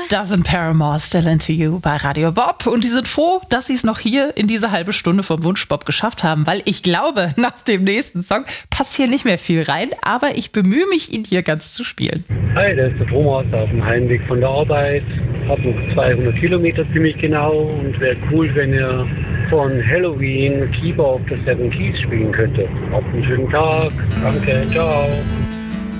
Das sind Paramore, Still Into You bei Radio Bob. Und die sind froh, dass sie es noch hier in diese halbe Stunde vom Wunsch Bob geschafft haben, weil ich glaube, nach dem nächsten Song passt hier nicht mehr viel rein, aber ich bemühe mich, ihn hier ganz zu spielen. Hi, das ist der Thomas auf dem Heimweg von der Arbeit. Hab noch 200 Kilometer ziemlich genau und wäre cool, wenn ihr von Halloween Keeper of the Seven Keys spielen könntet. Habt einen schönen Tag. Danke, ciao.